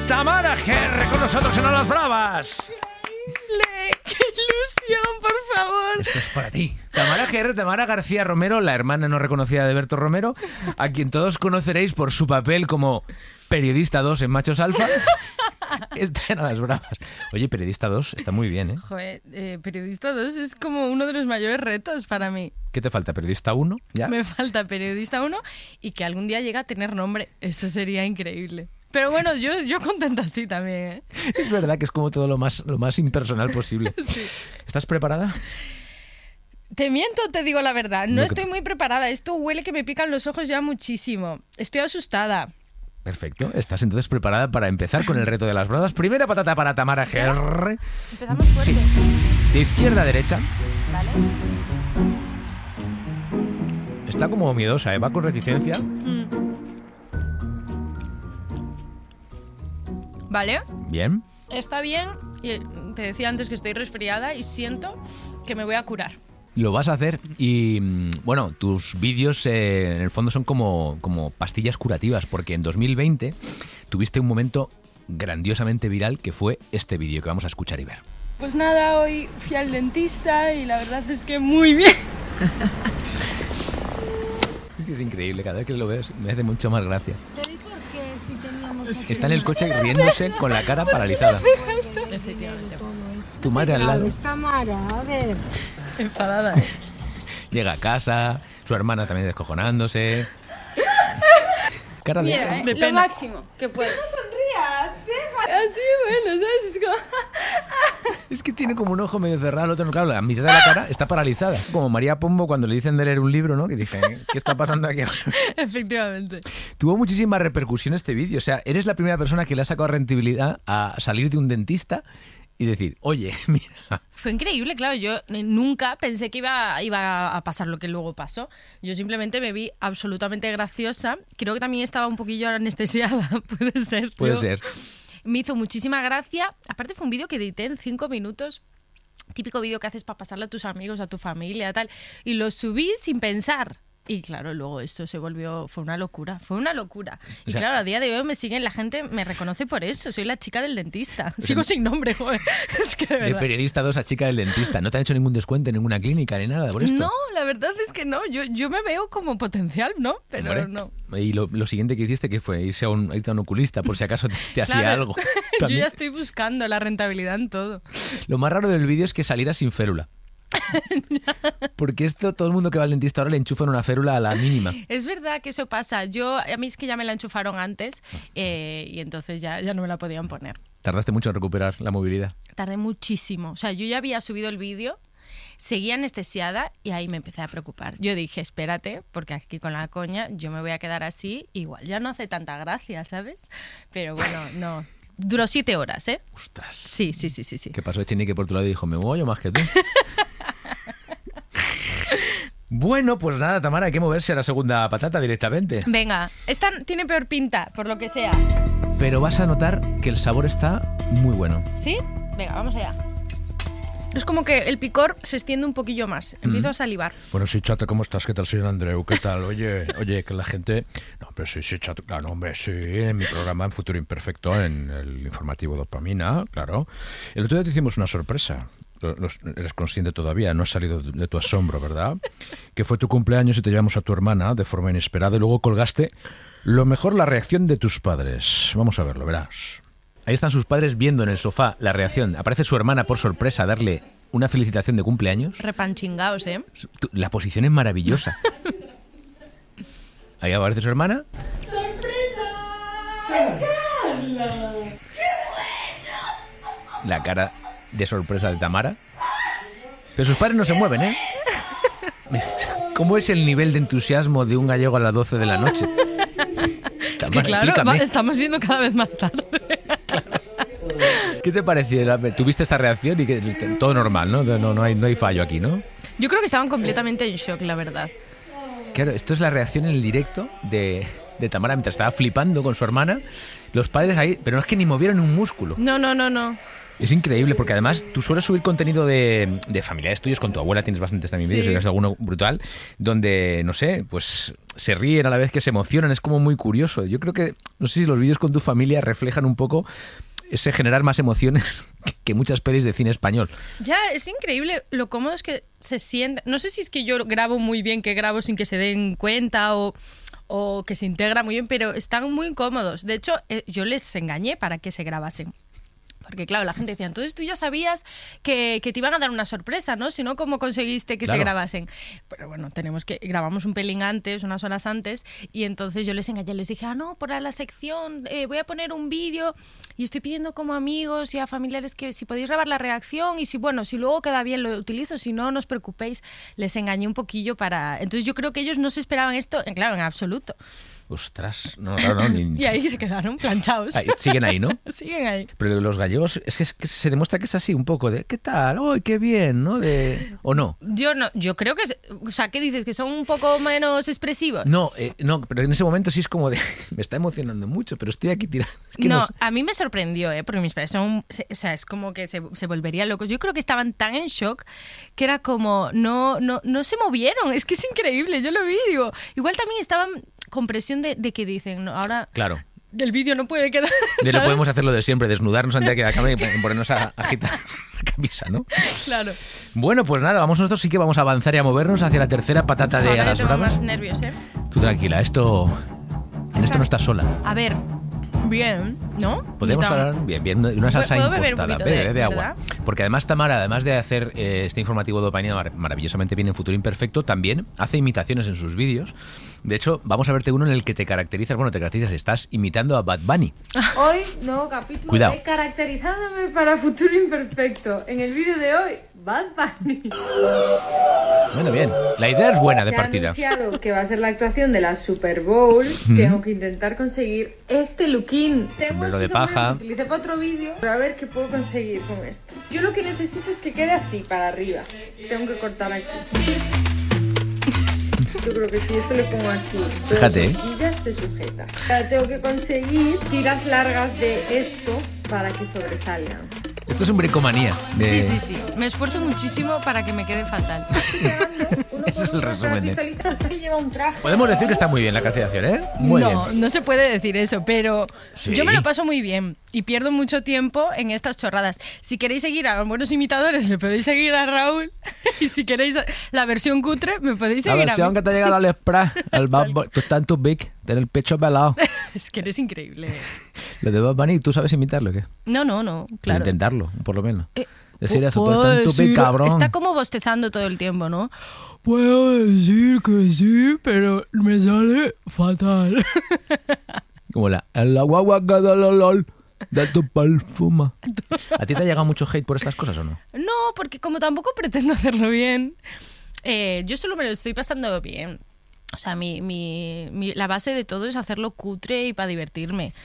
Tamara GR con nosotros en Las Bravas. ¡Qué ilusión, por favor! Esto es para ti. Tamara GR, Tamara García Romero, la hermana no reconocida de Berto Romero, a quien todos conoceréis por su papel como Periodista 2 en Machos Alfa. Está en Las Bravas. Oye, Periodista 2 está muy bien, ¿eh? Joder, Periodista 2 es como uno de los mayores retos para mí. ¿Qué te falta? ¿Periodista 1? ¿Ya? Me falta Periodista 1 y que algún día llegue a tener nombre. Eso sería increíble. Pero bueno, yo contenta así también, ¿eh? Es verdad que es como todo lo más impersonal posible. Sí. ¿Estás preparada? Te miento, te digo la verdad. No No, estoy muy preparada. Esto huele que me pican los ojos ya muchísimo. Estoy asustada. Perfecto. ¿Estás entonces preparada para empezar con el reto de Las Bravas? Primera patata para Tamara GR. Empezamos fuerte. Sí. De izquierda a derecha. Vale. Está como miedosa, ¿eh? Va con reticencia. Vale. Bien. Está bien. Y te decía antes que estoy resfriada y siento que me voy a curar. Lo vas a hacer y, bueno, tus vídeos en el fondo son como pastillas curativas, porque en 2020 tuviste un momento grandiosamente viral que fue este vídeo que vamos a escuchar y ver. Pues nada, hoy fui al dentista y la verdad es que muy bien. Es que es increíble, cada vez que lo veo me hace mucho más gracia. Pero ¿y por qué si teníamos Está en el coche riéndose con la cara paralizada. Efectivamente. Tu madre al lado. Está Mara, a ver. Enfadada. Llega a casa, su hermana también descojonándose. Cara de... Mira, De lo pena. máximo que puedo. Así, bueno, ¿sabes? Es como... Es que tiene como un ojo medio cerrado, el otro no, claro, la mitad de la cara está paralizada. Como María Pombo cuando le dicen de leer un libro, ¿no? Que dice, ¿qué está pasando aquí ahora? Efectivamente. Tuvo muchísima repercusión este vídeo. O sea, eres la primera persona que le ha sacado rentabilidad a salir de un dentista y decir, oye, mira... Fue increíble, claro. Yo nunca pensé que iba a pasar lo que luego pasó. Yo simplemente me vi absolutamente graciosa. Creo que también estaba un poquillo anestesiada, puede ser. Puede ser. Me hizo muchísima gracia. Aparte fue un vídeo que edité en 5 minutos. Típico vídeo que haces para pasarle a tus amigos, a tu familia, tal. Y lo subí sin pensar. Y claro, luego esto fue una locura. Y O sea, claro, a día de hoy me siguen, la gente me reconoce por eso. Soy la chica del dentista. Sigo sin nombre, joder. Es que de De verdad. Periodista 2 a chica del dentista. ¿No te han hecho ningún descuento en ninguna clínica ni nada por esto? No, la verdad es que no. Yo me veo como potencial, ¿no? Pero Hombre. no. Y lo siguiente que hiciste, que fue irte a un oculista por si acaso te hacía Claro, algo. Yo También. ya estoy buscando la rentabilidad en todo. Lo más raro del vídeo es que saliera sin férula. Porque esto, todo el mundo que va al dentista ahora le enchufan una férula a la mínima. Es verdad que eso pasa. A mí es que ya me la enchufaron antes y entonces ya no me la podían poner. Tardaste mucho en recuperar la movilidad. Tardé muchísimo. O sea, yo ya había subido el vídeo, seguía anestesiada y ahí me empecé a preocupar. Yo dije, espérate, porque aquí con la coña yo me voy a quedar así. Igual ya no hace tanta gracia, ¿sabes? Pero bueno, no. Duró 7 horas, ¿eh? Ostras. Sí. ¿Qué pasó, Chinique, por tu lado y dijo, me muevo yo más que tú? Bueno, pues nada, Tamara, hay que moverse a la segunda patata directamente. Venga, esta tiene peor pinta, por lo que sea. Pero vas a notar que el sabor está muy bueno. ¿Sí? Venga, vamos allá. Es como que el picor se extiende un poquillo más. Empiezo a salivar. Bueno, sí, chato, ¿cómo estás? ¿Qué tal, soy Andreu? ¿Qué tal? Oye, que la gente... No, pero sí, chato, claro, hombre, sí, en mi programa en Futuro Imperfecto, en el informativo Dopamina, claro. El otro día te hicimos una sorpresa. Eres consciente todavía, no has salido de tu asombro, ¿verdad? Que fue tu cumpleaños y te llevamos a tu hermana de forma inesperada y luego colgaste lo mejor la reacción de tus padres. Vamos a verlo, verás. Ahí están sus padres viendo en el sofá la reacción. Aparece su hermana por sorpresa a darle una felicitación de cumpleaños. Repanchingaos, ¿eh? La posición es maravillosa. Ahí aparece su hermana. La cara de sorpresa de Tamara. Pero sus padres no se mueven, ¿eh? ¿Cómo es el nivel de entusiasmo de un gallego a las 12 de la noche? Es que claro, explícame. estamos yendo cada vez más tarde. ¿Qué te pareció? ¿Tuviste esta reacción? Y que todo normal, ¿no? No hay fallo aquí, ¿no? Yo creo que estaban completamente en shock, la verdad. Claro, esto es la reacción en el directo de Tamara mientras estaba flipando con su hermana. Los padres ahí, pero no es que ni movieron un músculo. No. Es increíble, porque además tú sueles subir contenido de familiares tuyos, con tu abuela tienes bastantes también vídeos, y ves alguno brutal, donde, no sé, pues se ríen a la vez que se emocionan, es como muy curioso. Yo creo que, no sé si los vídeos con tu familia reflejan un poco ese generar más emociones que muchas pelis de cine español. Ya, es increíble lo cómodo es que se sienten. No sé si es que yo grabo muy bien, que grabo sin que se den cuenta o que se integra muy bien, pero están muy cómodos. De hecho, yo les engañé para que se grabasen. Porque claro, la gente decía, entonces tú ya sabías que te iban a dar una sorpresa, ¿no? Si no, ¿cómo conseguiste que se grabasen? Pero bueno, grabamos un pelín antes, unas horas antes, y entonces yo les engañé, les dije, no, por la sección voy a poner un vídeo y estoy pidiendo como amigos y a familiares que si podéis grabar la reacción y si luego queda bien lo utilizo, si no, no os preocupéis. Les engañé un poquillo para... Entonces yo creo que ellos no se esperaban esto, claro, en absoluto. Ostras, no, claro, no. Y ahí se quedaron planchados. Siguen ahí, ¿no? Siguen ahí. Pero los gallegos es que se demuestra que es así un poco de ¿qué tal? ¡Uy, qué bien! ¿No? ¿O no? Yo creo que... O sea, ¿qué dices? ¿Que son un poco menos expresivos? No, pero en ese momento sí es como de me está emocionando mucho, pero estoy aquí tirando. Es que no, a mí me sorprendió, porque mis padres son... O sea, es como que se volverían locos. Yo creo que estaban tan en shock que era como... No se movieron. Es que es increíble. Yo lo vi y digo... Igual también estaban con presión de que dicen, ¿no? Ahora... Claro. Del vídeo no puede quedar. No podemos hacer lo de siempre, desnudarnos ante la cámara y ponernos a agitar la camisa, ¿no? Claro. Bueno, pues nada, nosotros sí que vamos a avanzar y a movernos hacia la tercera patata de a las bravas. Más nervios, ¿eh? Tú tranquila, en esto no estás sola. A ver, bien, ¿no? Podemos hablar bien de una salsa ¿Puedo beber impostada. un poquito Bebe agua. Porque además Tamara, además de hacer este informativo de Dopamina maravillosamente bien en Futuro Imperfecto, también hace imitaciones en sus vídeos. De hecho, vamos a verte uno en el que te caracterizas, estás imitando a Bad Bunny. Hoy, nuevo capítulo Cuidado. de Caracterizándome para Futuro Imperfecto. En el vídeo de hoy, Bad Bunny. Bueno, bien. La idea es buena de Se partida. ha anunciado que va a ser la actuación de la Super Bowl. Tengo que intentar conseguir este looking. Tengo Sombrero de este paja. sombrero que utilicé para otro vídeo. A ver qué puedo conseguir con esto. Yo lo que necesito es que quede así, para arriba. Tengo que cortar aquí. Yo creo que si esto le pongo aquí, Fíjate, dos horquillas se sujeta. Ahora tengo que conseguir tiras largas de esto para que sobresalgan. Esto es un bricomanía. Sí. Me esfuerzo muchísimo para que me quede fatal. Ese es el resumen. Que lleva un traje. Podemos decir que está muy bien la caracterización, ¿eh? Muy bien. No se puede decir eso, pero Sí. yo me lo paso muy bien y pierdo mucho tiempo en estas chorradas. Si queréis seguir a buenos imitadores, me podéis seguir a Raúl. Y si queréis la versión cutre, me podéis La seguir a versión mí. que te llega al Express, el Bad Bunny, tú estás en tu big, tienes el pecho pelado. Es que eres increíble. Lo de Bad Bunny, ¿tú sabes imitarlo o qué? No, claro. Intentarlo, por lo menos. Decir Pu- eso, tú puedo estás en tu big, decir- cabrón. Está como bostezando todo el tiempo, ¿no? Puedo decir que sí, pero me sale fatal. Como el guagua que da lol de tu perfuma. ¿A ti te ha llegado mucho hate por estas cosas o no? No, porque como tampoco pretendo hacerlo bien, yo solo me lo estoy pasando bien. O sea, la base de todo es hacerlo cutre y para divertirme.